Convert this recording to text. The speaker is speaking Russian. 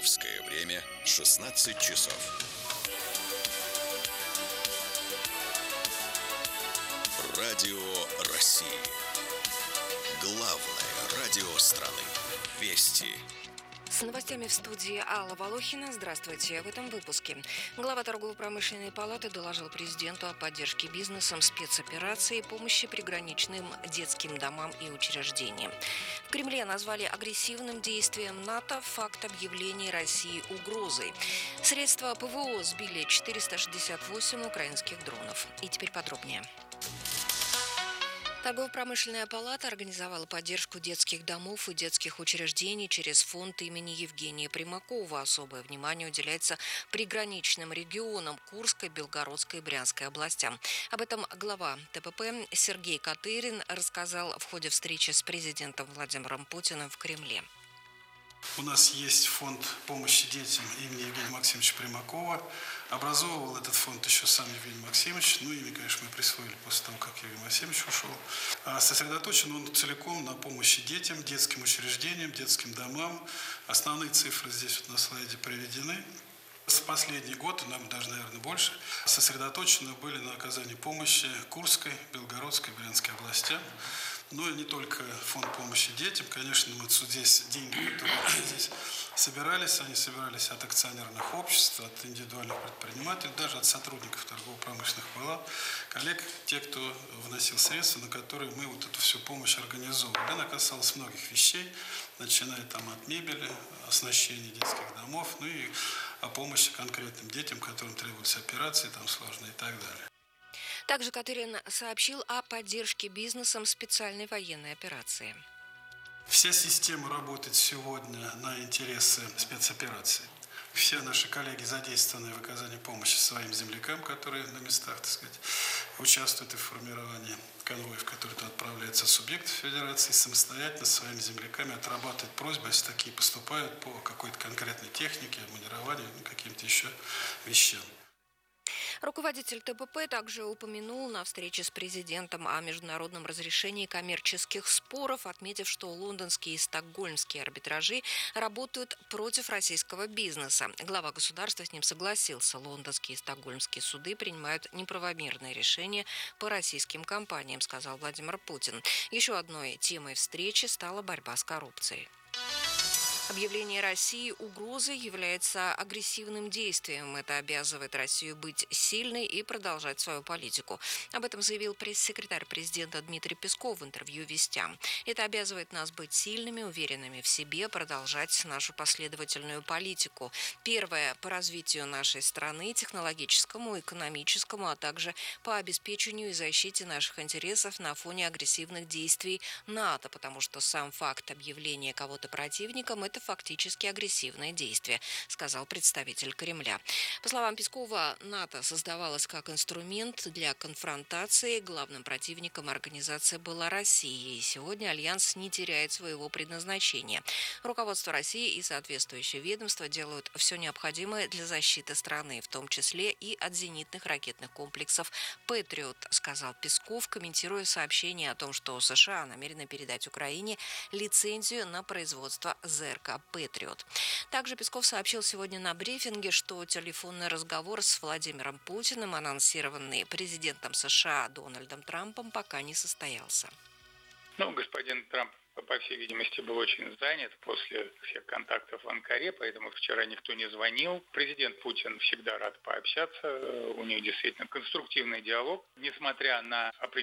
Московское время 16 часов. Радио России. Главное радио страны. Вести. С новостями в студии Алла Волохина. Здравствуйте. В этом выпуске. Глава торгово-промышленной палаты доложил президенту о поддержке бизнесом спецоперации и помощи приграничным детским домам и учреждениям. В Кремле назвали агрессивным действием НАТО факт объявления России угрозой. Средства ПВО сбили 468 украинских дронов. И теперь подробнее. Торгово-промышленная палата организовала поддержку детских домов и детских учреждений через фонд имени Евгения Примакова. Особое внимание уделяется приграничным регионам Курской, Белгородской и Брянской областям. Об этом глава ТПП Сергей Катырин рассказал в ходе встречи с президентом Владимиром Путиным в Кремле. У нас есть фонд помощи детям имени Евгения Максимовича Примакова. Образовывал этот фонд еще сам Евгений Максимович. Имя, конечно, мы присвоили после того, как Евгений Максимович ушел. Сосредоточен он целиком на помощи детям, детским учреждениям, детским домам. Основные цифры здесь на слайде приведены. За последний год, нам даже, наверное, больше, сосредоточены были на оказании помощи Курской, Белгородской, Брянской областям. Но и не только фонд помощи детям. Конечно, мы здесь деньги, которые здесь собирались, они собирались от акционерных обществ, от индивидуальных предпринимателей, даже от сотрудников торгово-промышленных палат, коллег, те, кто вносил средства, на которые мы вот эту всю помощь организовывали. Она касалась многих вещей, начиная от мебели, оснащения детских домов, и о помощи конкретным детям, которым требуются операции, сложные и так далее. Также Катырин сообщил о поддержке бизнесом специальной военной операции. Вся система работает сегодня на интересы спецоперации. Все наши коллеги задействованы в оказании помощи своим землякам, которые на местах, участвуют в формировании конвоев, которые туда отправляются субъектов Федерации, самостоятельно со своими земляками отрабатывают просьбы, если такие поступают по какой-то конкретной технике, обмундированию, каким-то еще вещам. Руководитель ТПП также упомянул на встрече с президентом о международном разрешении коммерческих споров, отметив, что лондонские и стокгольмские арбитражи работают против российского бизнеса. Глава государства с ним согласился. Лондонские и стокгольмские суды принимают неправомерные решения по российским компаниям, сказал Владимир Путин. Еще одной темой встречи стала борьба с коррупцией. Объявление России угрозой является агрессивным действием. Это обязывает Россию быть сильной и продолжать свою политику. Об этом заявил пресс-секретарь президента Дмитрий Песков в интервью «Вестям». Это обязывает нас быть сильными, уверенными в себе, продолжать нашу последовательную политику. Первое – по развитию нашей страны, технологическому, экономическому, а также по обеспечению и защите наших интересов на фоне агрессивных действий НАТО, потому что сам факт объявления кого-то противником – это фактически агрессивное действие, сказал представитель Кремля. По словам Пескова, НАТО создавалось как инструмент для конфронтации. Главным противником организации была Россия, и сегодня альянс не теряет своего предназначения. Руководство России и соответствующие ведомства делают все необходимое для защиты страны, в том числе и от зенитных ракетных комплексов «Патриот», сказал Песков, комментируя сообщение о том, что США намерены передать Украине лицензию на производство ЗРК «Патриот». Также Песков сообщил сегодня на брифинге, что телефонный разговор с Владимиром Путиным, анонсированный президентом США Дональдом Трампом, пока не состоялся. Господин Трамп, по всей видимости, был очень занят после всех контактов в Анкаре, поэтому вчера никто не звонил. Президент Путин всегда рад пообщаться, у них действительно конструктивный диалог, несмотря на определенные